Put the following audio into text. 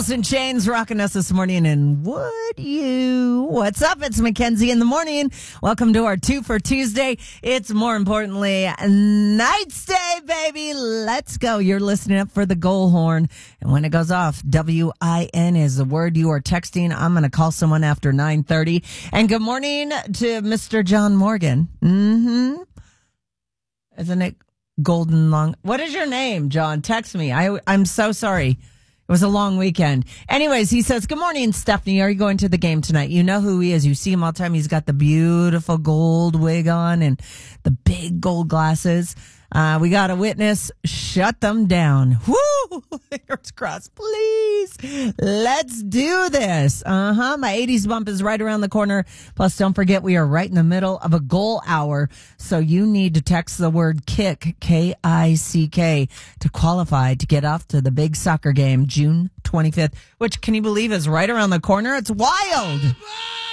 Alice in Chains rocking us this morning, and would you? What's up? It's Mackenzie in the morning. Welcome to our 2 for Tuesday. It's more importantly Knight's Day, baby. Let's go. You're listening up for the goal horn, and when it goes off, WIN is the word you are texting. I'm going to call someone after 9:30. And good morning to Mr. John Morgan. Isn't it Golden Long? What is your name, John? Text me. I'm so sorry. It was a long weekend. Anyways, he says, good morning, Stephanie. Are you going to the game tonight? You know who he is. You see him all the time. He's got the beautiful gold wig on and the big gold glasses. We got a witness. Shut them down. Woo! Fingers crossed. Please. Let's do this. My 80s bump is right around the corner. Plus, don't forget, we are right in the middle of a goal hour. So you need to text the word KICK, K-I-C-K, to qualify to get off to the big soccer game, June 25th, which, can you believe, is right around the corner? It's wild.